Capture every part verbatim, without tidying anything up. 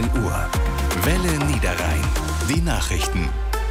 Uhr. Welle Niederrhein. Die Nachrichten.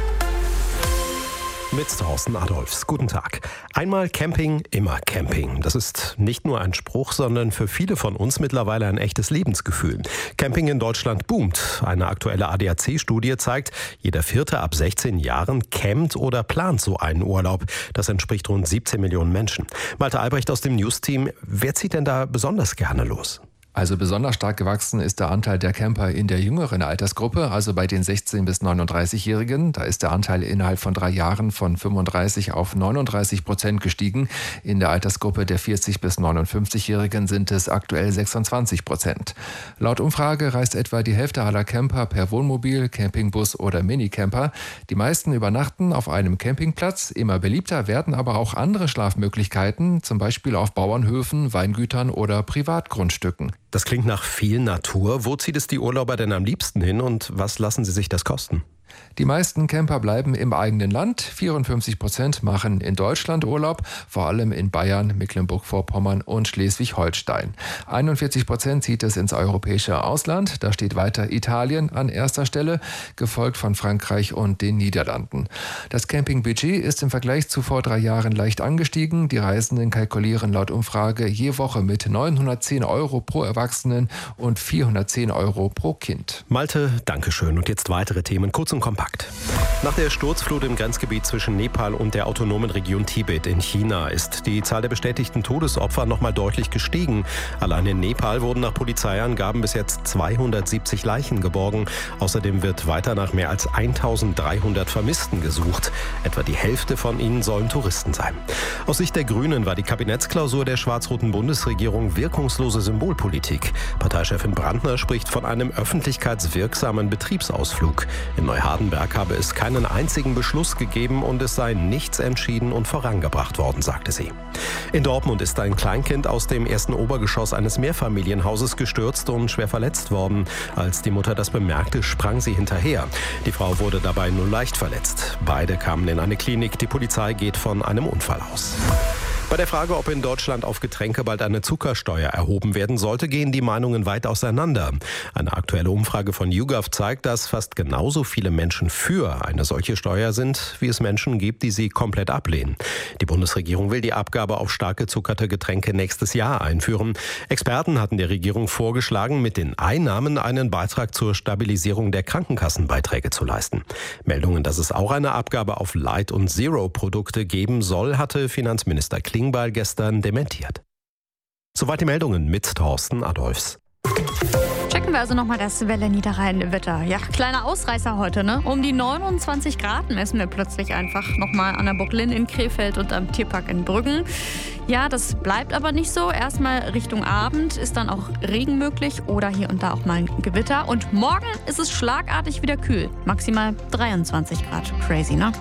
Mit Thorsten Adolfs. Guten Tag. Einmal Camping, immer Camping. Das ist nicht nur ein Spruch, sondern für viele von uns mittlerweile ein echtes Lebensgefühl. Camping in Deutschland boomt. Eine aktuelle A D A C-Studie zeigt, jeder Vierte ab sechzehn Jahren campt oder plant so einen Urlaub. Das entspricht rund siebzehn Millionen Menschen. Malte Albrecht aus dem News-Team. Wer zieht denn da besonders gerne los? Also besonders stark gewachsen ist der Anteil der Camper in der jüngeren Altersgruppe, also bei den sechzehn- bis neununddreißigjährigen. Da ist der Anteil innerhalb von drei Jahren von fünfunddreißig auf neununddreißig Prozent gestiegen. In der Altersgruppe der vierzig- bis neunundfünfzigjährigen sind es aktuell sechsundzwanzig Prozent. Laut Umfrage reist etwa die Hälfte aller Camper per Wohnmobil, Campingbus oder Minicamper. Die meisten übernachten auf einem Campingplatz. Immer beliebter werden aber auch andere Schlafmöglichkeiten, zum Beispiel auf Bauernhöfen, Weingütern oder Privatgrundstücken. Das klingt nach viel Natur. Wo zieht es die Urlauber denn am liebsten hin und was lassen sie sich das kosten? Die meisten Camper bleiben im eigenen Land. vierundfünfzig Prozent machen in Deutschland Urlaub, vor allem in Bayern, Mecklenburg-Vorpommern und Schleswig-Holstein. einundvierzig Prozent zieht es ins europäische Ausland. Da steht weiter Italien an erster Stelle, gefolgt von Frankreich und den Niederlanden. Das Campingbudget ist im Vergleich zu vor drei Jahren leicht angestiegen. Die Reisenden kalkulieren laut Umfrage je Woche mit neunhundertzehn Euro pro Erwachsenen und vierhundertzehn Euro pro Kind. Malte, Dankeschön. Und jetzt weitere Themen, kurz und kompakt. Nach der Sturzflut im Grenzgebiet zwischen Nepal und der autonomen Region Tibet in China ist die Zahl der bestätigten Todesopfer noch mal deutlich gestiegen. Allein in Nepal wurden nach Polizeiangaben bis jetzt zweihundertsiebzig Leichen geborgen. Außerdem wird weiter nach mehr als eintausenddreihundert Vermissten gesucht. Etwa die Hälfte von ihnen sollen Touristen sein. Aus Sicht der Grünen war die Kabinettsklausur der schwarz-roten Bundesregierung wirkungslose Symbolpolitik. Parteichefin Brandner spricht von einem öffentlichkeitswirksamen Betriebsausflug. In Neuhardenberg habe es keinen einzigen Beschluss gegeben und es sei nichts entschieden und vorangebracht worden, sagte sie. In Dortmund ist ein Kleinkind aus dem ersten Obergeschoss eines Mehrfamilienhauses gestürzt und schwer verletzt worden. Als die Mutter das bemerkte, sprang sie hinterher. Die Frau wurde dabei nur leicht verletzt. Beide kamen in eine Klinik. Die Polizei geht von einem Unfall aus. Bei der Frage, ob in Deutschland auf Getränke bald eine Zuckersteuer erhoben werden sollte, gehen die Meinungen weit auseinander. Eine aktuelle Umfrage von YouGov zeigt, dass fast genauso viele Menschen für eine solche Steuer sind, wie es Menschen gibt, die sie komplett ablehnen. Die Bundesregierung will die Abgabe auf stark gezuckerte Getränke nächstes Jahr einführen. Experten hatten der Regierung vorgeschlagen, mit den Einnahmen einen Beitrag zur Stabilisierung der Krankenkassenbeiträge zu leisten. Meldungen, dass es auch eine Abgabe auf Light- und Zero-Produkte geben soll, hatte Finanzminister Klingbeil gestern dementiert. Soweit die Meldungen mit Thorsten Adolfs. Checken wir also nochmal das Welle Niederrhein-Wetter. Ja, kleiner Ausreißer heute, ne? Um die neunundzwanzig Grad messen wir plötzlich einfach nochmal an der Burglin in Krefeld und am Tierpark in Brüggen. Ja, das bleibt aber nicht so. Erstmal Richtung Abend ist dann auch Regen möglich oder hier und da auch mal ein Gewitter. Und morgen ist es schlagartig wieder kühl. Maximal dreiundzwanzig Grad. Crazy, ne?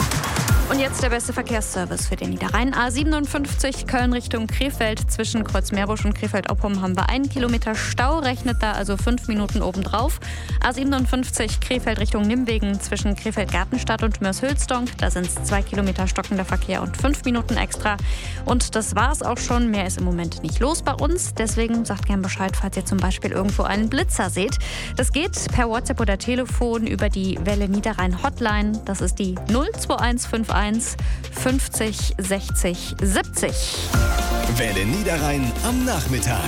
Und jetzt der beste Verkehrsservice für den Niederrhein. A siebenundfünfzig Köln Richtung Krefeld. Zwischen Kreuzmeerbusch und Krefeld-Oppum haben wir einen Kilometer Stau. Rechnet da also fünf Minuten obendrauf. A siebenundfünfzig Krefeld Richtung Nimwegen. Zwischen Krefeld-Gartenstadt und Mörs-Hülsdonk. Da sind es zwei Kilometer stockender Verkehr und fünf Minuten extra. Und das war's auch schon. Mehr ist im Moment nicht los bei uns. Deswegen sagt gern Bescheid, falls ihr zum Beispiel irgendwo einen Blitzer seht. Das geht per WhatsApp oder Telefon über die Welle Niederrhein Hotline. Das ist die null zwei eins fünf eins fünfzig sechzig siebzig. Welle Niederrhein am Nachmittag.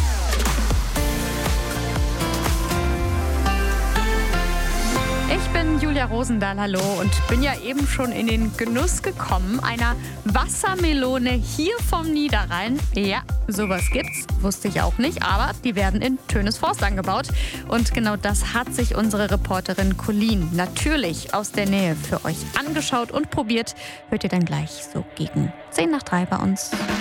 Ich bin Julia Rosendahl, hallo, und bin ja eben schon in den Genuss gekommen einer Wassermelone hier vom Niederrhein. Ja, sowas gibt's, wusste ich auch nicht, aber die werden in Tönesforst angebaut. Und genau das hat sich unsere Reporterin Colleen natürlich aus der Nähe für euch angeschaut und probiert. Hört ihr dann gleich so gegen zehn nach drei bei uns.